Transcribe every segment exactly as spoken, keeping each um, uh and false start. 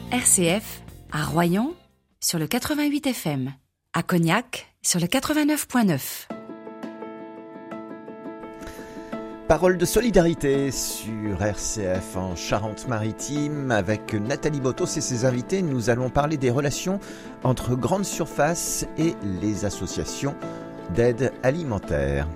R C F, à Royan, sur le quatre-vingt-huit F M. À Cognac, sur le quatre-vingt-neuf virgule neuf. Parole de solidarité sur R C F en Charente-Maritime avec Nathalie Botos et ses invités. Nous allons parler des relations entre grandes surfaces et les associations d'aide alimentaire.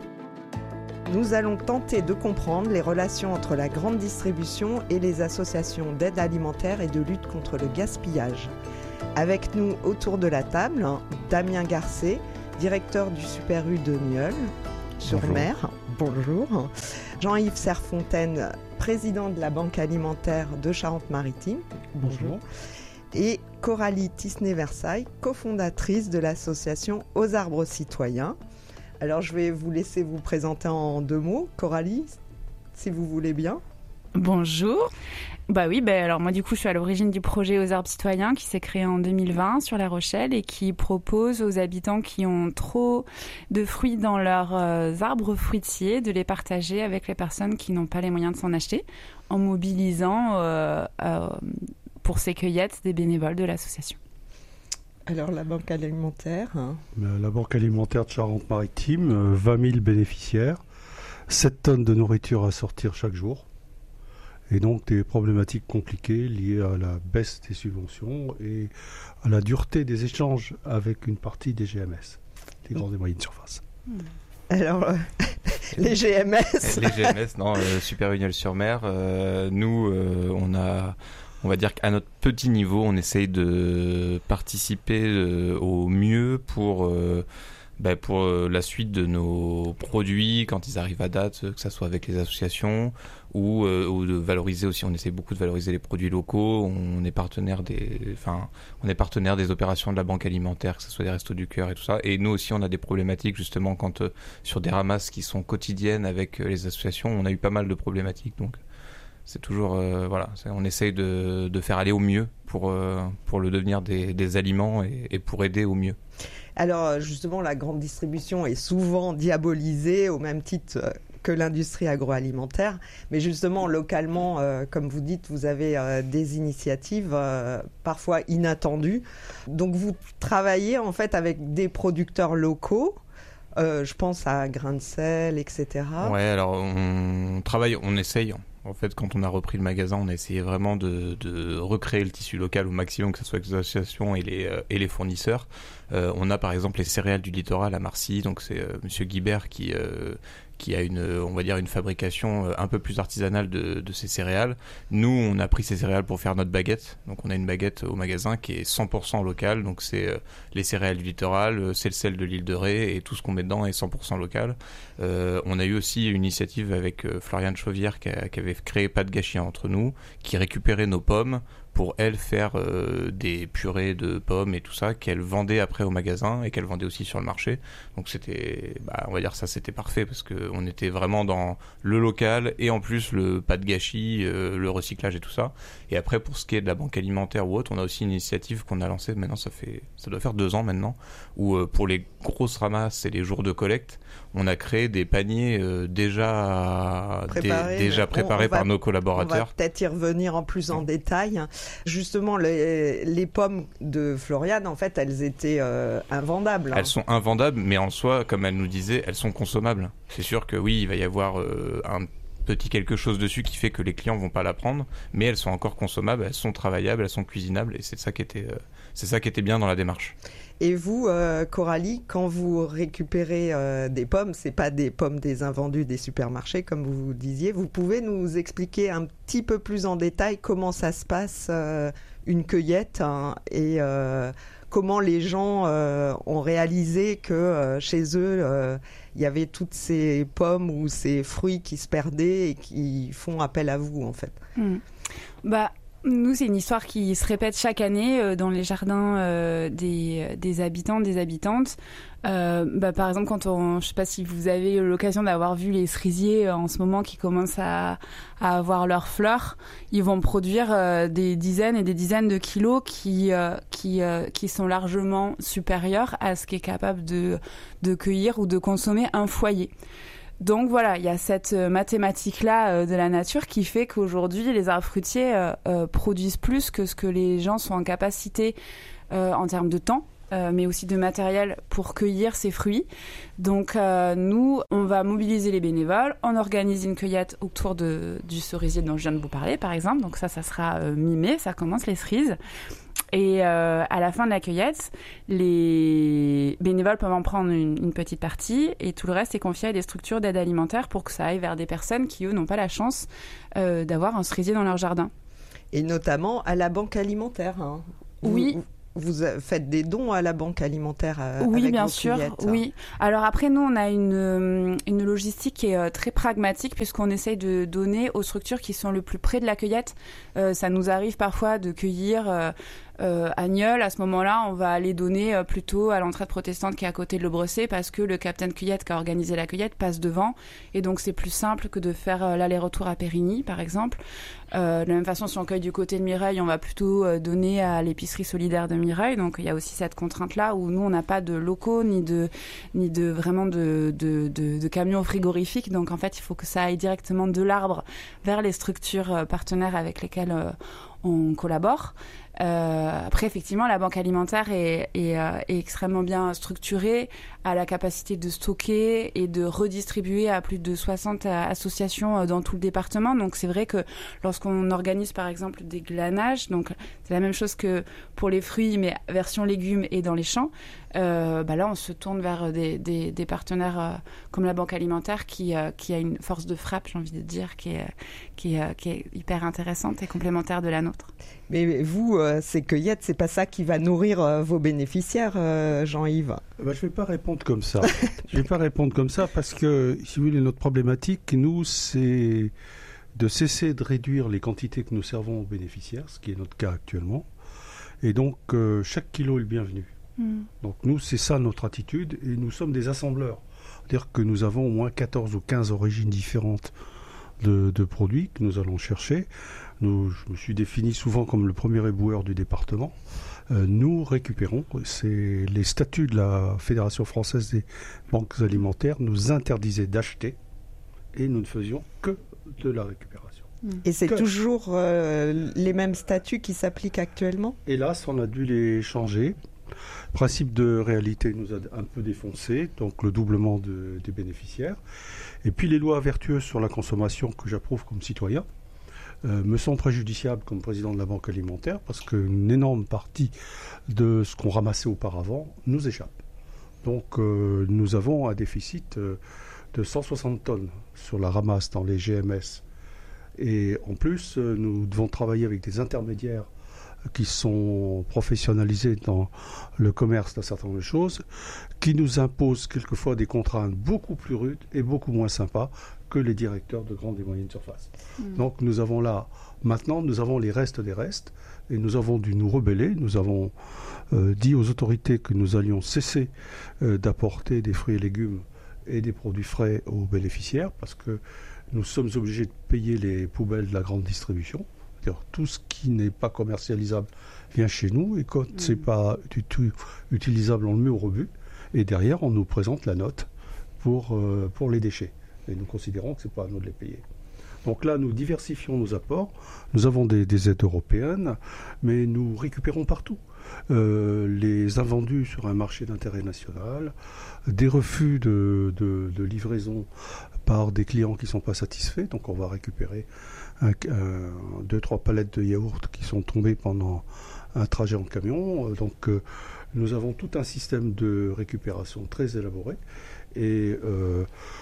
Nous allons tenter de comprendre les relations entre la grande distribution et les associations d'aide alimentaire et de lutte contre le gaspillage. Avec nous autour de la table, Damien Garcet, directeur du Super U de Nieul sur Mer. Bonjour. Jean-Yves Serfontaine, président de la Banque alimentaire de Charente-Maritime. Bonjour. Et Coralie Tisney-Versailles, cofondatrice de l'association Aux Arbres Citoyens. Alors je vais vous laisser vous présenter en deux mots. Coralie, si vous voulez bien. Bonjour. Bah oui, bah alors moi du coup je suis à l'origine du projet Aux Arbres Citoyens qui s'est créé en deux mille vingt sur La Rochelle et qui propose aux habitants qui ont trop de fruits dans leurs euh, arbres fruitiers de les partager avec les personnes qui n'ont pas les moyens de s'en acheter en mobilisant euh, euh, pour ces cueillettes des bénévoles de l'association. Alors la Banque alimentaire hein. La Banque alimentaire de Charente-Maritime, vingt mille bénéficiaires, sept tonnes de nourriture à sortir chaque jour. Et donc des problématiques compliquées liées à la baisse des subventions et à la dureté des échanges avec une partie des G M S, des grandes et moyennes surfaces. Alors, euh, les G M S Les G M S, non, euh, Super U sur Mer. Euh, nous, euh, on a, on va dire qu'à notre petit niveau, on essaye de participer euh, au mieux pour... Euh, Bah pour euh, la suite de nos produits quand ils arrivent à date, que ça soit avec les associations ou, euh, ou de valoriser aussi. On essaie beaucoup de valoriser les produits locaux. On est partenaire des, enfin, on est partenaire des opérations de la Banque alimentaire, que ce soit des Restos du Cœur et tout ça. Et nous aussi, on a des problématiques justement quand euh, sur des ramasses qui sont quotidiennes avec euh, les associations. On a eu pas mal de problématiques, donc c'est toujours euh, voilà, c'est, on essaye de, de faire aller au mieux pour euh, pour le devenir des, des aliments et, et pour aider au mieux. Alors justement, la grande distribution est souvent diabolisée au même titre que l'industrie agroalimentaire. Mais justement, localement, euh, comme vous dites, vous avez euh, des initiatives euh, parfois inattendues. Donc vous travaillez en fait avec des producteurs locaux. Euh, je pense à Grain de Sel, et cetera. Ouais, alors on travaille, on essaye. En fait, quand on a repris le magasin, on a essayé vraiment de, de recréer le tissu local au maximum, que ce soit avec les associations et les, euh, et les fournisseurs. Euh, on a par exemple les céréales du littoral à Marcy, donc c'est euh, Monsieur Guibert qui, euh, qui a une, on va dire une fabrication un peu plus artisanale de, de ces céréales. Nous, on a pris ces céréales pour faire notre baguette. Donc on a une baguette au magasin qui est cent pour cent locale, donc c'est euh, les céréales du littoral, c'est le sel de l'île de Ré et tout ce qu'on met dedans est cent pour cent local. Euh, on a eu aussi une initiative avec euh, Floriane Chauvière qui, a, qui avait créé Pas de gâchis entre nous, qui récupérait nos pommes pour elle faire euh, des purées de pommes et tout ça qu'elle vendait après au magasin et qu'elle vendait aussi sur le marché. Donc c'était, bah, on va dire ça c'était parfait parce que on était vraiment dans le local et en plus le pas de gâchis, euh, le recyclage et tout ça. Et après pour ce qui est de la banque alimentaire ou autre, on a aussi une initiative qu'on a lancée maintenant, ça fait, ça doit faire deux ans maintenant, où euh, pour les grosses ramasses et les jours de collecte, on a créé des paniers euh, déjà Préparé, dé, déjà préparés on, on va, par nos collaborateurs. On va peut-être y revenir en plus en détail. Justement, les, les pommes de Floriane, en fait, elles étaient euh, invendables. Hein. Elles sont invendables, mais en soi, comme elle nous disait, elles sont consommables. C'est sûr que oui, il va y avoir euh, un petit quelque chose dessus qui fait que les clients vont pas la prendre, mais elles sont encore consommables, elles sont travaillables, elles sont cuisinables, et c'est ça qui était, euh, c'est ça qui était bien dans la démarche. Et vous, euh, Coralie, quand vous récupérez euh, des pommes, c'est pas des pommes des invendus des supermarchés, comme vous disiez. Vous pouvez nous expliquer un petit peu plus en détail comment ça se passe, euh, une cueillette, hein, et euh, comment les gens euh, ont réalisé que euh, chez eux, euh, il y avait toutes ces pommes ou ces fruits qui se perdaient et qui font appel à vous, en fait. Mmh. Bah... Nous, c'est une histoire qui se répète chaque année euh, dans les jardins euh, des, des habitants, des habitantes. Euh, bah, par exemple, quand on, je ne sais pas si vous avez l'occasion d'avoir vu les cerisiers euh, en ce moment qui commencent à, à avoir leurs fleurs, ils vont produire euh, des dizaines et des dizaines de kilos qui, euh, qui, euh, qui sont largement supérieurs à ce qu'est capable de, de cueillir ou de consommer un foyer. Donc voilà, il y a cette euh, mathématique-là euh, de la nature qui fait qu'aujourd'hui, les arbres fruitiers euh, euh, produisent plus que ce que les gens sont en capacité euh, en termes de temps. Euh, mais aussi de matériel pour cueillir ces fruits. Donc euh, nous, on va mobiliser les bénévoles, on organise une cueillette autour de, du cerisier dont je viens de vous parler, par exemple. Donc ça, ça sera euh, mi-mai, ça commence les cerises. Et euh, à la fin de la cueillette, les bénévoles peuvent en prendre une, une petite partie et tout le reste est confié à des structures d'aide alimentaire pour que ça aille vers des personnes qui, eux, n'ont pas la chance euh, d'avoir un cerisier dans leur jardin. Et notamment à la banque alimentaire. Hein. Oui. Vous, vous faites des dons à la banque alimentaire euh, oui, avec bien vos sûr. cueillettes. Oui. Alors après, nous, on a une, une logistique qui est très pragmatique puisqu'on essaye de donner aux structures qui sont le plus près de la cueillette. Euh, ça nous arrive parfois de cueillir... Euh, Euh, à Nieul, à ce moment-là, on va aller donner euh, plutôt à l'entraide protestante qui est à côté de Le Bresset parce que le capitaine cueillette qui a organisé la cueillette passe devant et donc c'est plus simple que de faire euh, l'aller-retour à Périgny, par exemple. Euh, de la même façon, si on cueille du côté de Mireuil, on va plutôt euh, donner à l'épicerie solidaire de Mireuil. Donc il y a aussi cette contrainte-là où nous, on n'a pas de locaux ni de, ni de vraiment de, de, de, de camions frigorifiques. Donc en fait, il faut que ça aille directement de l'arbre vers les structures euh, partenaires avec lesquelles euh, on collabore. Euh, après, effectivement, la banque alimentaire est, est, euh, est extrêmement bien structurée, a la capacité de stocker et de redistribuer à plus de soixante associations dans tout le département. Donc, c'est vrai que lorsqu'on organise, par exemple, des glanages, donc c'est la même chose que pour les fruits, mais version légumes et dans les champs, euh, bah là, on se tourne vers des, des, des partenaires euh, comme la banque alimentaire qui, euh, qui a une force de frappe, j'ai envie de dire, qui est, qui est, qui est hyper intéressante et complémentaire de la nôtre. Mais vous, euh, ces cueillettes, c'est pas ça qui va nourrir euh, vos bénéficiaires, euh, Jean-Yves? Bah, je vais pas répondre comme ça. Je vais pas répondre comme ça parce que, si vous voulez, notre problématique, nous, c'est de cesser de réduire les quantités que nous servons aux bénéficiaires, ce qui est notre cas actuellement. Et donc, euh, chaque kilo est le bienvenu. Mmh. Donc, nous, c'est ça notre attitude et nous sommes des assembleurs. C'est-à-dire que nous avons au moins quatorze ou quinze origines différentes de, de produits que nous allons chercher. Nous, je me suis défini souvent comme le premier éboueur du département. Euh, nous récupérons, c'est les statuts de la Fédération française des banques alimentaires nous interdisaient d'acheter et nous ne faisions que de la récupération. Et c'est que... toujours euh, les mêmes statuts qui s'appliquent actuellement? Hélas, on a dû les changer. Le principe de réalité nous a un peu défoncé, donc le doublement de, des bénéficiaires. Et puis les lois vertueuses sur la consommation que j'approuve comme citoyen euh, me sont préjudiciables comme président de la banque alimentaire parce qu'une énorme partie de ce qu'on ramassait auparavant nous échappe. Donc euh, nous avons un déficit euh, de cent soixante tonnes sur la ramasse dans les G M S. Et en plus, euh, nous devons travailler avec des intermédiaires qui sont professionnalisés dans le commerce d'un certain nombre de choses, qui nous imposent quelquefois des contraintes beaucoup plus rudes et beaucoup moins sympas que les directeurs de grandes et moyennes surfaces. Mmh. Donc nous avons là, maintenant, nous avons les restes des restes, et nous avons dû nous rebeller. Nous avons euh, dit aux autorités que nous allions cesser euh, d'apporter des fruits et légumes et des produits frais aux bénéficiaires, parce que nous sommes obligés de payer les poubelles de la grande distribution. Tout ce qui n'est pas commercialisable vient chez nous et quand mmh. ce n'est pas du tout utilisable, on le met au rebut et derrière on nous présente la note pour, euh, pour les déchets et nous considérons que ce n'est pas à nous de les payer. Donc là nous diversifions nos apports, nous avons des, des aides européennes mais nous récupérons partout. Euh, les invendus sur un marché d'intérêt national, des refus de, de, de livraison par des clients qui ne sont pas satisfaits, donc on va récupérer un, un, deux, trois palettes de yaourt qui sont tombées pendant un trajet en camion. Donc euh, nous avons tout un système de récupération très élaboré et euh,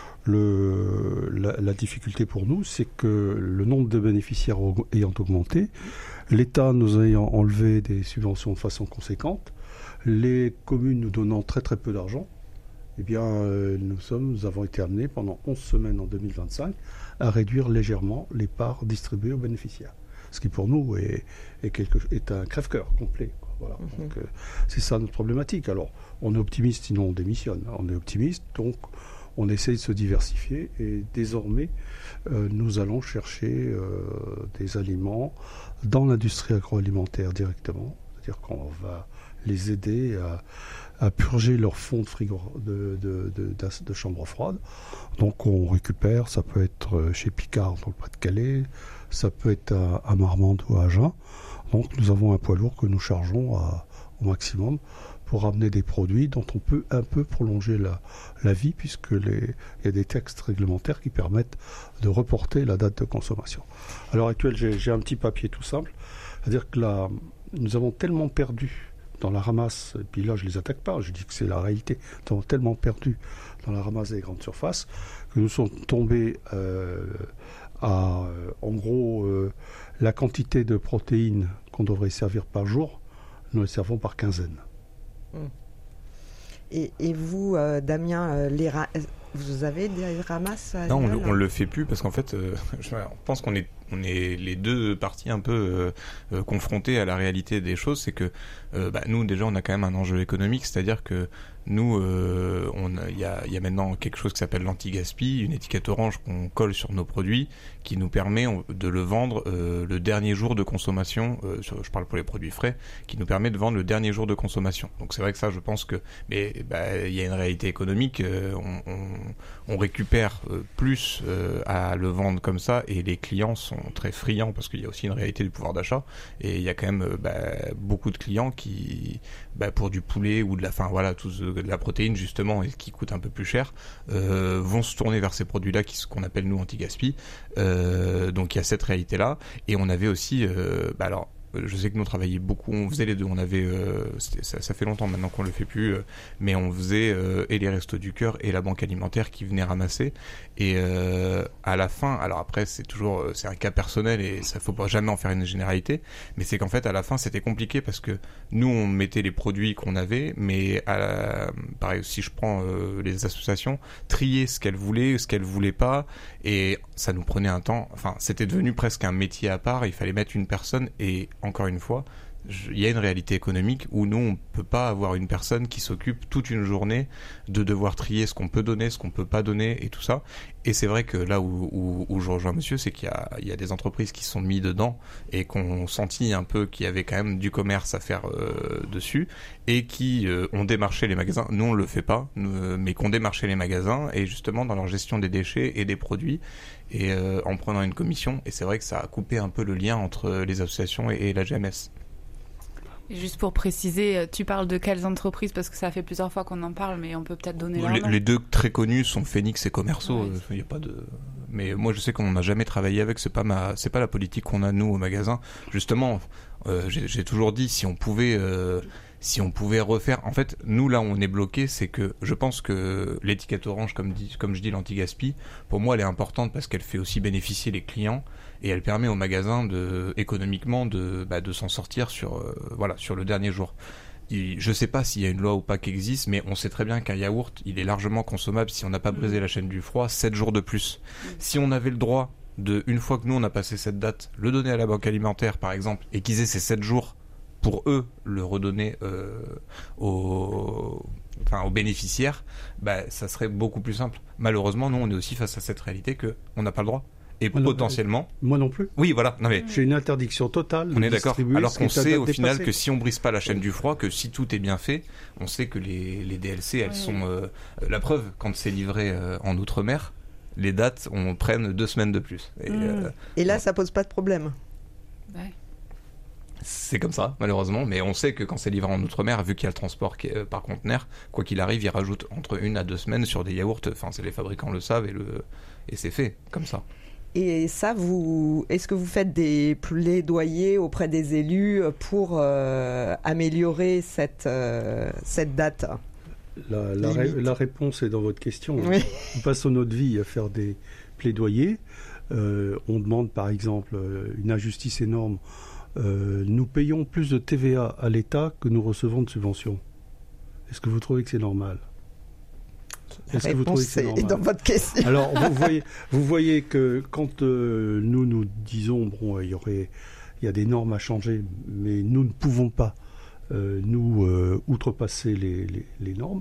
le, la, la difficulté pour nous, c'est que le nombre de bénéficiaires ayant augmenté, l'État nous ayant enlevé des subventions de façon conséquente, les communes nous donnant très très peu d'argent, eh bien, euh, nous, sommes, nous avons été amenés pendant onze semaines en deux mille vingt-cinq à réduire légèrement les parts distribuées aux bénéficiaires. Ce qui pour nous est, est, quelque, est un crève-cœur complet. Quoi. Voilà. Mm-hmm. Donc, euh, c'est ça notre problématique. Alors, on est optimiste, sinon on démissionne. On est optimiste, donc on essaye de se diversifier et désormais, euh, nous allons chercher euh, des aliments dans l'industrie agroalimentaire directement. C'est-à-dire qu'on va les aider à, à purger leur fond de, frigo, de, de, de, de, de chambre froide. Donc on récupère, ça peut être chez Picard dans le Pas-de-Calais, ça peut être à, à Marmande ou à Agen. Donc nous avons un poids lourd que nous chargeons à, au maximum pour amener des produits dont on peut un peu prolonger la, la vie, puisque les, il y a des textes réglementaires qui permettent de reporter la date de consommation. À l'heure actuelle, j'ai, j'ai un petit papier tout simple, c'est-à-dire que là, nous avons tellement perdu dans la ramasse, et puis là je ne les attaque pas, je dis que c'est la réalité, nous avons tellement perdu dans la ramasse des grandes surfaces que nous sommes tombés euh, à, euh, en gros, euh, la quantité de protéines qu'on devrait servir par jour, nous les servons par quinzaine. Et, et vous, euh, Damien, euh, les ra- vous avez des ramasses à Non, on, Lyon, on le fait plus parce qu'en fait, euh, je pense qu'on est, on est les deux parties un peu euh, euh, confrontées à la réalité des choses. C'est que euh, bah, nous, déjà, on a quand même un enjeu économique, c'est-à-dire que nous, euh, on a, il y a, y a maintenant quelque chose qui s'appelle l'anti-gaspi, une étiquette orange qu'on colle sur nos produits, qui nous permet de le vendre euh, le dernier jour de consommation. Euh, sur, je parle pour les produits frais, qui nous permet de vendre le dernier jour de consommation. Donc c'est vrai que ça, je pense que, mais bah, il y a une réalité économique. Euh, on, on, on récupère euh, plus euh, à le vendre comme ça, et les clients sont très friands parce qu'il y a aussi une réalité du pouvoir d'achat, et il y a quand même euh, bah, beaucoup de clients qui, bah, pour du poulet ou de la, enfin voilà, tout ce, de la protéine justement, et qui coûte un peu plus cher, euh, vont se tourner vers ces produits-là, qui, ce qu'on appelle nous anti-gaspi. Euh, donc il y a cette réalité-là, et on avait aussi, euh, bah alors. Je sais que nous on travaillait beaucoup, on faisait les deux, on avait, euh, ça, ça fait longtemps maintenant qu'on le fait plus, euh, mais on faisait euh, et les Restos du Cœur et la banque alimentaire qui venaient ramasser, et euh, à la fin, alors après c'est toujours, c'est un cas personnel et ça faut pas jamais en faire une généralité, mais c'est qu'en fait à la fin c'était compliqué parce que nous on mettait les produits qu'on avait, mais à la, pareil si je prends euh, les associations, trier ce qu'elles voulaient, ce qu'elles voulaient pas, et ça nous prenait un temps, enfin c'était devenu presque un métier à part, il fallait mettre une personne, et encore une fois, il y a une réalité économique où nous, on ne peut pas avoir une personne qui s'occupe toute une journée de devoir trier ce qu'on peut donner, ce qu'on ne peut pas donner et tout ça. Et c'est vrai que là où, où, où je rejoins monsieur, c'est qu'il y a, il y a des entreprises qui se sont mis dedans et qu'on sentit un peu qu'il y avait quand même du commerce à faire euh, dessus, et qui euh, ont démarché les magasins. Nous, on ne le fait pas, nous, mais qu'on démarché les magasins, et justement dans leur gestion des déchets et des produits, et euh, en prenant une commission. Et c'est vrai que ça a coupé un peu le lien entre les associations et, et la G M S. Et juste pour préciser, tu parles de quelles entreprises, parce que ça fait plusieurs fois qu'on en parle, mais on peut peut-être donner leur les, nom. Les deux très connus sont Phoenix et Commerceau. Ouais. Il y a pas de. Mais moi, je sais qu'on n'a jamais travaillé avec. C'est pas ma, c'est pas la politique qu'on a nous au magasin. Justement, euh, j'ai, j'ai toujours dit, si on pouvait, euh, si on pouvait refaire. En fait, nous là où on est bloqué, c'est que je pense que l'étiquette orange, comme dit, comme je dis, l'anti-gaspi, pour moi, elle est importante parce qu'elle fait aussi bénéficier les clients. Et elle permet au magasin de, économiquement de, bah, de s'en sortir sur, euh, voilà, sur le dernier jour. Et je ne sais pas s'il y a une loi ou pas qui existe, mais on sait très bien qu'un yaourt, il est largement consommable si on n'a pas brisé la chaîne du froid, sept jours de plus. Si on avait le droit de, une fois que nous on a passé cette date, le donner à la banque alimentaire par exemple, et qu'ils aient ces sept jours pour eux le redonner euh, aux, enfin, aux bénéficiaires, bah, ça serait beaucoup plus simple. Malheureusement, nous on est aussi face à cette réalité qu'on n'a pas le droit. Et moi potentiellement... Non, moi non plus. Oui, voilà. Non, mais... J'ai une interdiction totale. On est d'accord. Alors qu'on sait au final dépassée. que si on brise pas la chaîne du froid, que si tout est bien fait, on sait que les, les D L C, elles oui. sont... Euh, la preuve, quand c'est livré euh, en Outre-mer, les dates, on prenne deux semaines de plus. Et, mmh. euh, Et là, bon. ça pose pas de problème. Ouais. C'est comme ça, malheureusement, mais on sait que quand c'est livré en Outre-mer, vu qu'il y a le transport qui est, euh, par conteneur, quoi qu'il arrive, ils rajoutent entre une à deux semaines sur des yaourts. Enfin, c'est les fabricants le savent et, le... et c'est fait comme ça. Et ça, vous, est-ce que vous faites des plaidoyers auprès des élus pour euh, améliorer cette, euh, cette date ? la, la, ré, la réponse est dans votre question. Oui. Nous passons notre vie à faire des plaidoyers. Euh, on demande par exemple une injustice énorme. Euh, nous payons plus de T V A à l'État que nous recevons de subventions. Est-ce que vous trouvez que c'est normal ? La Est-ce réponse que vous trouvez que c'est est normal ? dans votre question. Alors, vous voyez, vous voyez que quand euh, nous nous disons, bon, il y aurait, il y a des normes à changer, mais nous ne pouvons pas euh, nous euh, outrepasser les, les, les normes.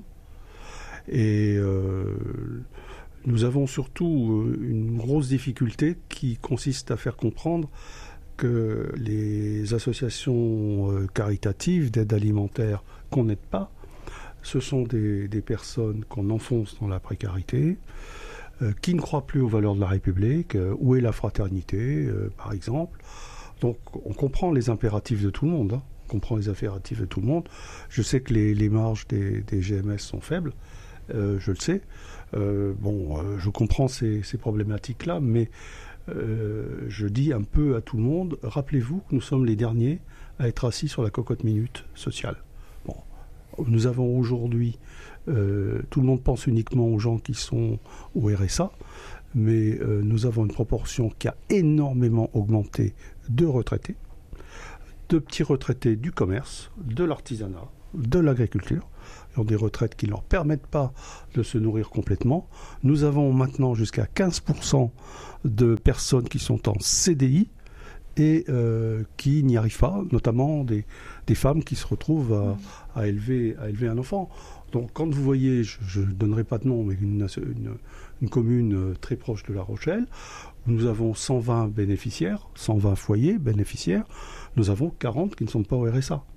Et euh, nous avons surtout euh, une grosse difficulté qui consiste à faire comprendre que les associations euh, caritatives d'aide alimentaire qu'on n'aide pas, ce sont des, des personnes qu'on enfonce dans la précarité, euh, qui ne croient plus aux valeurs de la République. Euh, où est la fraternité, euh, par exemple. Donc on comprend les impératifs de tout le monde. Hein. On comprend les impératifs de tout le monde. Je sais que les, les marges des, des G M S sont faibles, euh, je le sais. Euh, bon, euh, je comprends ces, ces problématiques-là, mais euh, je dis un peu à tout le monde, rappelez-vous que nous sommes les derniers à être assis sur la cocotte minute sociale. Bon, nous avons aujourd'hui, euh, tout le monde pense uniquement aux gens qui sont au R S A, mais euh, nous avons une proportion qui a énormément augmenté de retraités, de petits retraités du commerce, de l'artisanat, de l'agriculture, qui ont des retraites qui ne leur permettent pas de se nourrir complètement. Nous avons maintenant jusqu'à quinze pour cent de personnes qui sont en C D I et euh, qui n'y arrivent pas, notamment des, des femmes qui se retrouvent à, à, élever, à élever un enfant. Donc quand vous voyez, je ne donnerai pas de nom, mais une, une, une commune très proche de La Rochelle, où nous avons cent vingt bénéficiaires, cent vingt foyers bénéficiaires, nous avons quarante qui ne sont pas au R S A.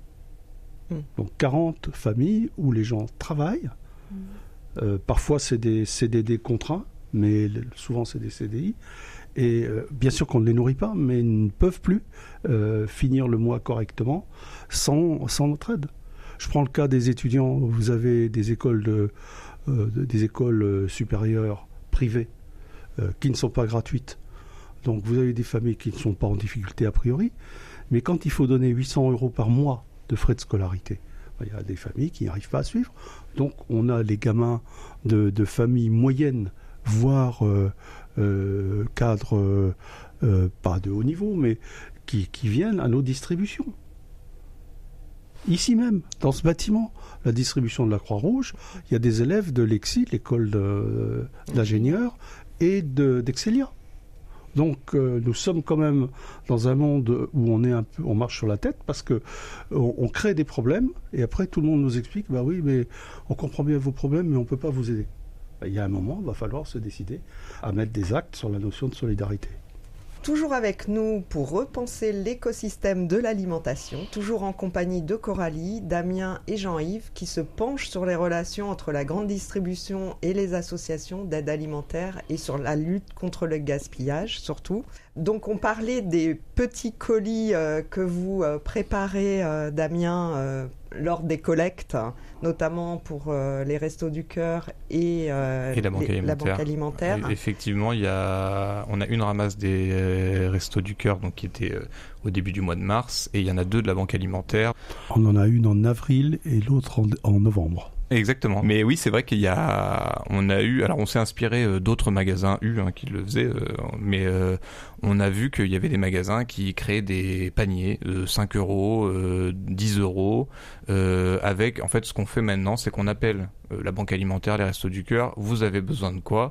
Mmh. Donc quarante familles où les gens travaillent. Mmh. Euh, parfois c'est des C D D contraints, mais souvent c'est des C D I. Et euh, bien sûr qu'on ne les nourrit pas, mais ils ne peuvent plus euh, finir le mois correctement sans, sans notre aide. Je prends le cas des étudiants. Vous avez des écoles, de, euh, des écoles supérieures privées euh, qui ne sont pas gratuites. Donc vous avez des familles qui ne sont pas en difficulté a priori, mais quand il faut donner huit cents euros par mois de frais de scolarité, il y a des familles qui n'arrivent pas à suivre. Donc on a les gamins de, de familles moyennes, voire euh, euh, cadres, euh, euh, pas de haut niveau, mais qui, qui viennent à nos distributions. Ici même, dans ce bâtiment, la distribution de la Croix-Rouge, il y a des élèves de l'E X I, l'école de, d'ingénieurs, et de, d'Excelia. Donc euh, nous sommes quand même dans un monde où on est un peu, on marche sur la tête parce que on, on crée des problèmes et après tout le monde nous explique, bah oui, mais on comprend bien vos problèmes, mais on ne peut pas vous aider. Il y a un moment, il va falloir se décider à mettre des actes sur la notion de solidarité. Toujours avec nous pour repenser l'écosystème de l'alimentation, toujours en compagnie de Coralie, Damien et Jean-Yves qui se penchent sur les relations entre la grande distribution et les associations d'aide alimentaire et sur la lutte contre le gaspillage surtout. Donc on parlait des petits colis euh, que vous euh, préparez, euh, Damien, euh, lors des collectes, notamment pour euh, les Restos du Cœur et, euh, et la, banque les, la banque alimentaire. Et effectivement, il y a, on a une ramasse des euh, Restos du Cœur donc, qui était euh, au début du mois de mars, et il y en a deux de la banque alimentaire. On en a une en avril et l'autre en, en novembre. Exactement. Mais oui, c'est vrai qu'il y a, on a eu, alors on s'est inspiré euh, d'autres magasins U hein, qui le faisaient, euh, mais euh, on a vu qu'il y avait des magasins qui créaient des paniers de cinq euros, euh, dix euros, euh, avec, en fait, ce qu'on fait maintenant, c'est qu'on appelle euh, la banque alimentaire, les Restos du Cœur, vous avez besoin de quoi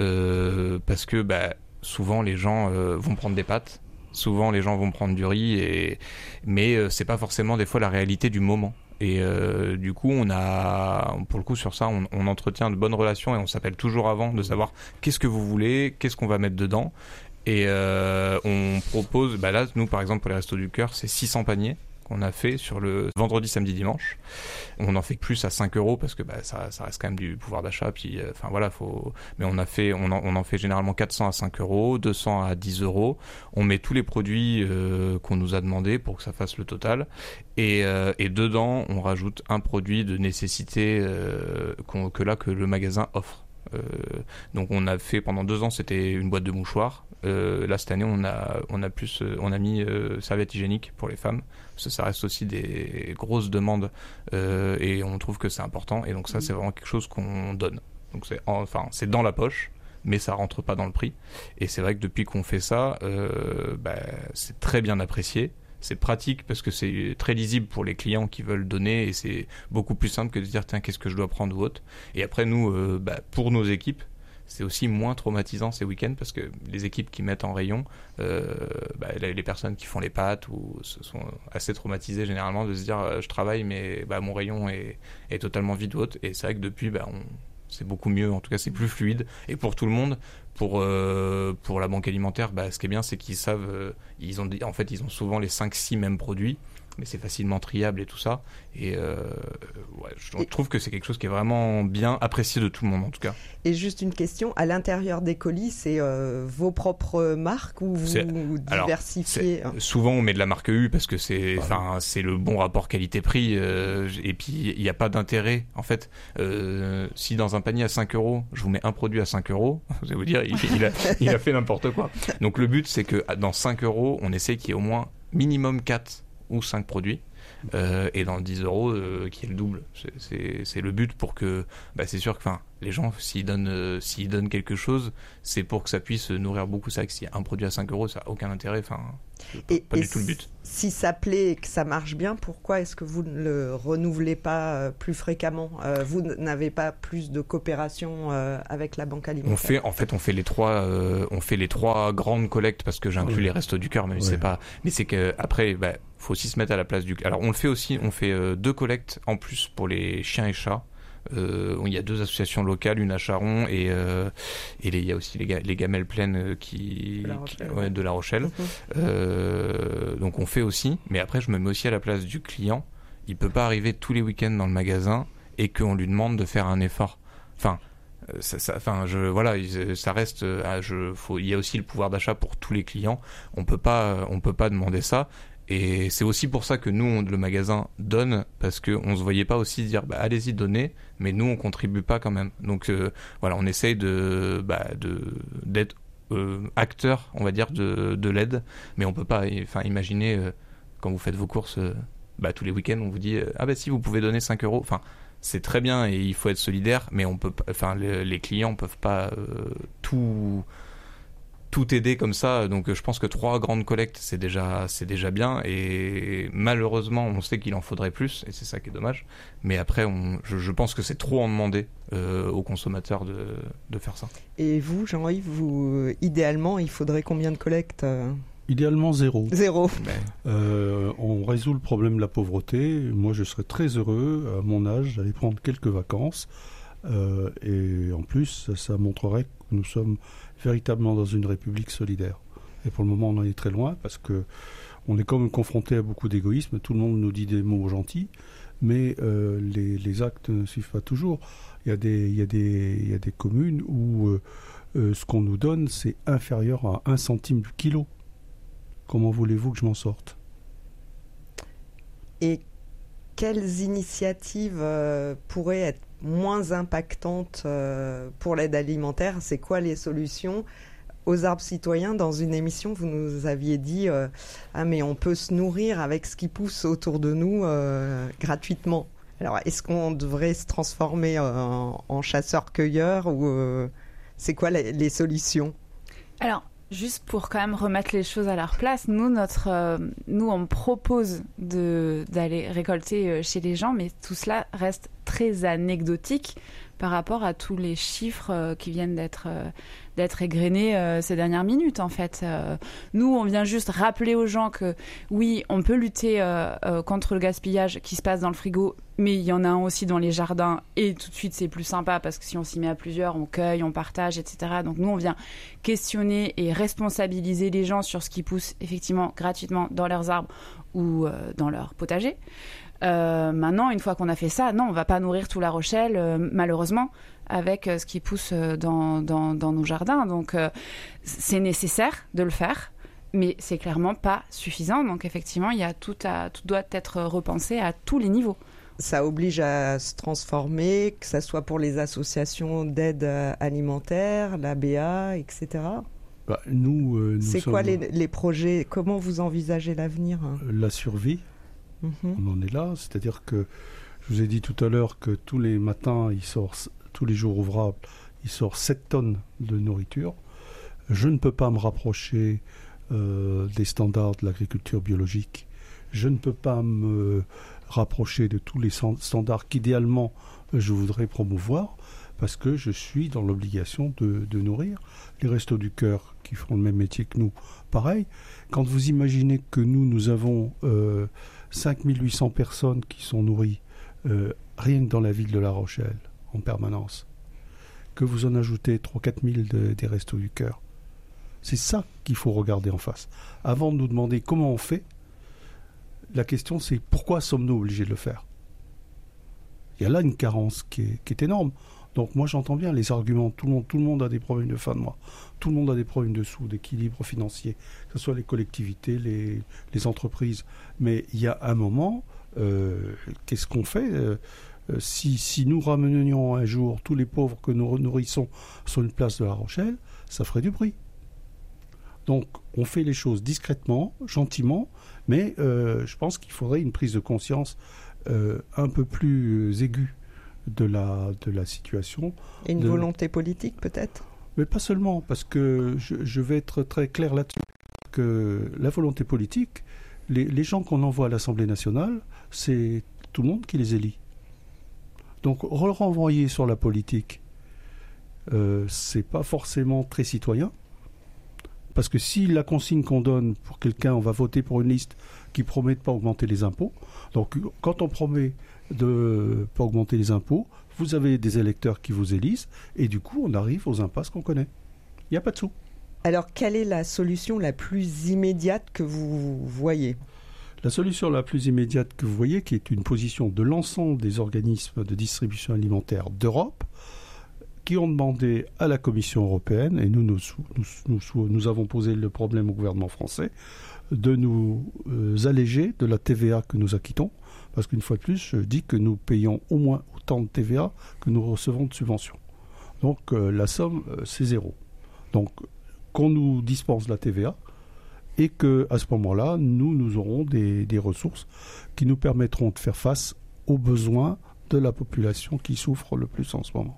euh, parce que, bah, souvent les gens euh, vont prendre des pâtes, souvent les gens vont prendre du riz, et, mais euh, c'est pas forcément des fois la réalité du moment. Et euh, du coup, on a, pour le coup, sur ça, on, on entretient de bonnes relations et on s'appelle toujours avant de savoir qu'est-ce que vous voulez, qu'est-ce qu'on va mettre dedans. Et euh, on propose, bah là, nous, par exemple, pour les Restos du Cœur, c'est six cents paniers qu'on a fait sur le vendredi, samedi, dimanche. On en fait plus à cinq euros parce que bah, ça, ça reste quand même du pouvoir d'achat. Puis, enfin euh, voilà, faut. Mais on a fait, on en, on en fait généralement quatre cents à cinq euros, deux cents à dix euros. On met tous les produits euh, qu'on nous a demandé pour que ça fasse le total. Et, euh, et dedans, on rajoute un produit de nécessité euh, qu'on, que là que le magasin offre. Euh, donc on a fait pendant deux ans, c'était une boîte de mouchoirs. Euh, là cette année, on a on a plus, on a mis euh, serviettes hygiéniques pour les femmes. Parce que ça reste aussi des grosses demandes euh, et on trouve que c'est important. Et donc ça, c'est vraiment quelque chose qu'on donne. Donc c'est enfin c'est dans la poche, mais ça rentre pas dans le prix. Et c'est vrai que depuis qu'on fait ça, euh, bah, c'est très bien apprécié. C'est pratique parce que c'est très lisible pour les clients qui veulent donner et c'est beaucoup plus simple que de dire tiens qu'est-ce que je dois prendre ou autre. Et après nous, euh, bah, pour nos équipes, c'est aussi moins traumatisant ces week-ends parce que les équipes qui mettent en rayon, euh, bah, les personnes qui font les pâtes ou se sont assez traumatisées généralement de se dire euh, je travaille mais bah, mon rayon est, est totalement vide ou autre. Et c'est vrai que depuis, bah, on, c'est beaucoup mieux, en tout cas c'est plus fluide et pour tout le monde pour euh, pour la banque alimentaire, bah, ce qui est bien, c'est qu'ils savent, euh, ils ont des, en fait, ils ont souvent les cinq six mêmes produits, mais c'est facilement triable et tout ça. Et euh, ouais, je et trouve que c'est quelque chose qui est vraiment bien apprécié de tout le monde en tout cas. Et juste une question, à l'intérieur des colis, c'est euh, vos propres marques ou vous, vous diversifiez? Alors, souvent on met de la marque U parce que c'est, enfin, ouais. c'est le bon rapport qualité-prix. Euh, et puis il n'y a pas d'intérêt. En fait, euh, si dans un panier à cinq euros, je vous mets un produit à cinq euros, vous allez vous dire, il, il, a, il a fait n'importe quoi. Donc le but, c'est que dans cinq euros, on essaie qu'il y ait au moins minimum quatre ou cinq produits, euh, et dans le dix euros, euh, qui est le double. C'est, c'est, c'est le but pour que, bah, c'est sûr que les gens, s'ils donnent, euh, s'ils donnent quelque chose, c'est pour que ça puisse nourrir beaucoup. Ça, que s'il y a un produit à cinq euros, ça n'a aucun intérêt. Enfin, c'est et, pas et du tout le but. Si ça plaît et que ça marche bien, pourquoi est-ce que vous ne le renouvelez pas euh, plus fréquemment? euh, Vous n'avez pas plus de coopération euh, avec la banque alimentaire? On fait, en fait, on fait les trois, euh, on fait les trois grandes collectes parce que j'inclus oui. les Restos du Cœur, mais ouais. c'est pas. Mais c'est que après, bah, faut aussi se mettre à la place du. Alors, on le fait aussi. On fait euh, deux collectes en plus pour les chiens et chats. Euh, il y a deux associations locales, une à Charon et euh, et il y a aussi les, ga- les gamelles pleines qui, La Rochelle, qui ouais, de La Rochelle. Mm-hmm. Euh, donc on fait aussi, mais après je me mets aussi à la place du client. Il peut pas arriver tous les week-ends dans le magasin et qu'on lui demande de faire un effort. Enfin, ça, ça, enfin, je voilà, ça reste. Je, faut, il y a aussi le pouvoir d'achat pour tous les clients. On peut pas, on peut pas demander ça. Et c'est aussi pour ça que nous, on, le magasin donne, parce qu'on ne se voyait pas aussi dire bah, allez-y, donnez, mais nous, on ne contribue pas quand même. Donc euh, voilà, on essaye de, bah, de, d'être euh, acteur, on va dire, de, de l'aide, mais on ne peut pas enfin, imaginer, euh, quand vous faites vos courses, euh, bah, tous les week-ends, on vous dit euh, ah bah si, vous pouvez donner cinq euros. Enfin, c'est très bien et il faut être solidaire, mais on peut, enfin, les, les clients ne peuvent pas euh, tout... tout aider comme ça, donc je pense que trois grandes collectes c'est déjà, c'est déjà bien, et malheureusement on sait qu'il en faudrait plus et c'est ça qui est dommage, mais après on, je, je pense que c'est trop en demander euh, aux consommateurs de, de faire ça. Et vous Jean-Yves, vous, idéalement il faudrait combien de collectes? Idéalement zéro. Zéro. Euh, on résout le problème de la pauvreté. Moi je serais très heureux à mon âge d'aller prendre quelques vacances, euh, et en plus ça, ça montrerait que nous sommes véritablement dans une république solidaire. Et pour le moment, on en est très loin parce que on est quand même confronté à beaucoup d'égoïsme. Tout le monde nous dit des mots gentils, mais euh, les, les actes ne suivent pas toujours. Il y a des, il y a des, il y a des communes où euh, euh, ce qu'on nous donne, c'est inférieur à un centime du kilo. Comment voulez-vous que je m'en sorte? Et quelles initiatives euh, pourraient être moins impactante euh, pour l'aide alimentaire? C'est quoi les solutions? Aux Arbres Citoyens, dans une émission, vous nous aviez dit euh, ah mais on peut se nourrir avec ce qui pousse autour de nous euh, gratuitement. Alors est-ce qu'on devrait se transformer en, en chasseurs-cueilleurs ou euh, c'est quoi les, les solutions? Alors juste pour quand même remettre les choses à leur place, nous, notre, euh, nous on propose de, d'aller récolter chez les gens, mais tout cela reste très anecdotique par rapport à tous les chiffres euh, qui viennent d'être, euh, d'être égrenés euh, ces dernières minutes, en fait. Euh, nous, on vient juste rappeler aux gens que, oui, on peut lutter euh, euh, contre le gaspillage qui se passe dans le frigo, mais il y en a un aussi dans les jardins, et tout de suite, c'est plus sympa, parce que si on s'y met à plusieurs, on cueille, on partage, et cetera. Donc nous, on vient questionner et responsabiliser les gens sur ce qui pousse, effectivement, gratuitement dans leurs arbres ou euh, dans leur potager. Euh, maintenant, une fois qu'on a fait ça, non, on va pas nourrir tout La Rochelle, euh, malheureusement, avec euh, ce qui pousse euh, dans, dans, dans nos jardins. Donc, euh, c'est nécessaire de le faire, mais c'est clairement pas suffisant. Donc, effectivement, il y a tout, à, tout doit être repensé à tous les niveaux. Ça oblige à se transformer, que ça soit pour les associations d'aide alimentaire, l'A B A, et cetera. Bah, nous, euh, nous c'est sommes... quoi les, les projets? Comment vous envisagez l'avenir? La survie. Mmh. On en est là, c'est-à-dire que je vous ai dit tout à l'heure que tous les matins, il sort, tous les jours ouvrables, il sort sept tonnes de nourriture. Je ne peux pas me rapprocher euh, des standards de l'agriculture biologique. Je ne peux pas me rapprocher de tous les standards qu'idéalement je voudrais promouvoir parce que je suis dans l'obligation de, de nourrir. Les Restos du Cœur, qui font le même métier que nous, pareil. Quand vous imaginez que nous, nous avons euh, cinq mille huit cents personnes qui sont nourries euh, rien que dans la ville de La Rochelle, en permanence, que vous en ajoutez trois à quatre mille de, des Restos du Cœur. C'est ça qu'il faut regarder en face. Avant de nous demander comment on fait, la question c'est pourquoi sommes-nous obligés de le faire ? Il y a là une carence qui est, qui est énorme. Donc moi j'entends bien les arguments, tout le monde, tout le monde a des problèmes de fin de mois, tout le monde a des problèmes de sous, d'équilibre financier, que ce soit les collectivités, les, les entreprises. Mais il y a un moment, euh, qu'est-ce qu'on fait euh, si, si nous ramenions un jour tous les pauvres que nous nourrissons sur une place de La Rochelle, ça ferait du bruit. Donc on fait les choses discrètement, gentiment, mais euh, je pense qu'il faudrait une prise de conscience euh, un peu plus aiguë de la, de la situation. Et une de... volonté politique peut-être ? Mais pas seulement, parce que je, je vais être très clair là-dessus, que la volonté politique, les, les gens qu'on envoie à l'Assemblée nationale, c'est tout le monde qui les élit. Donc renvoyer sur la politique, euh, c'est pas forcément très citoyen, parce que si la consigne qu'on donne pour quelqu'un, on va voter pour une liste qui promet de ne pas augmenter les impôts, donc quand on promet de ne pas augmenter les impôts, vous avez des électeurs qui vous élisent, et du coup on arrive aux impasses qu'on connaît. Il n'y a pas de sous. Alors quelle est la solution la plus immédiate que vous voyez ? La solution la plus immédiate que vous voyez, qui est une position de l'ensemble des organismes de distribution alimentaire d'Europe, qui ont demandé à la Commission européenne, et nous, nous, nous, nous, nous avons posé le problème au gouvernement français, de nous euh, alléger de la T V A que nous acquittons, parce qu'une fois de plus, je dis que nous payons au moins autant de T V A que nous recevons de subventions. Donc euh, la somme, euh, c'est zéro. Donc qu'on nous dispense la T V A, et qu'à ce moment-là, nous, nous aurons des, des ressources qui nous permettront de faire face aux besoins de la population qui souffre le plus en ce moment.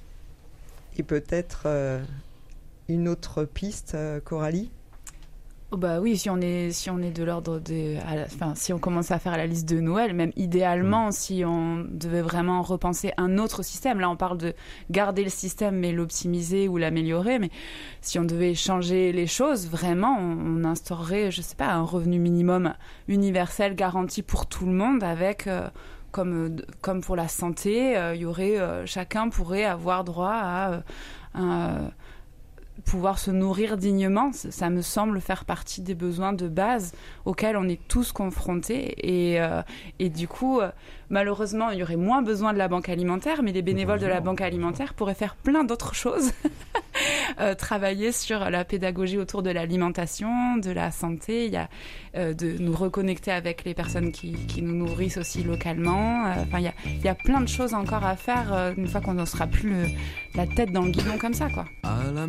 Et peut-être euh, une autre piste, euh, Coralie ? Oh bah oui, si on est si on est de l'ordre de, à la, enfin si on commence à faire la liste de Noël, même idéalement, mmh. si on devait vraiment repenser un autre système. Là, on parle de garder le système mais l'optimiser ou l'améliorer. Mais si on devait changer les choses, vraiment, on, on instaurerait, je sais pas, un revenu minimum universel garanti pour tout le monde avec. Euh, Comme, comme pour la santé, euh, y aurait, euh, chacun pourrait avoir droit à euh, un, pouvoir se nourrir dignement. Ça me semble faire partie des besoins de base auxquels on est tous confrontés. Et, euh, et du coup, euh, malheureusement, il y aurait moins besoin de la banque alimentaire, mais les bénévoles de la banque alimentaire pourraient faire plein d'autres choses. euh, travailler sur la pédagogie autour de l'alimentation, de la santé, il y a euh, de nous reconnecter avec les personnes qui, qui nous nourrissent aussi localement. Enfin, euh, il y a, il y a plein de choses encore à faire euh, une fois qu'on ne sera plus le, la tête dans le guidon comme ça, quoi. À la